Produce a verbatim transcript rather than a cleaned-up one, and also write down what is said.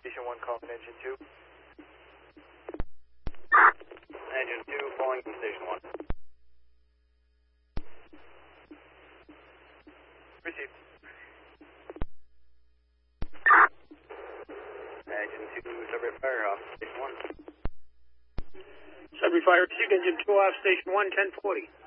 Station one calling engine two. Engine two calling from Station one. Received. Engine two, Sudbury Fire off Station one. Sudbury Fire, received. Engine two off Station one, ten forty.